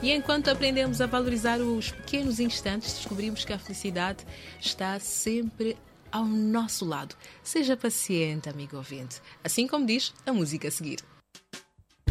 E enquanto aprendemos a valorizar os pequenos instantes, descobrimos que a felicidade está sempre ao nosso lado. Seja paciente, amigo ouvinte, assim como diz a música a seguir.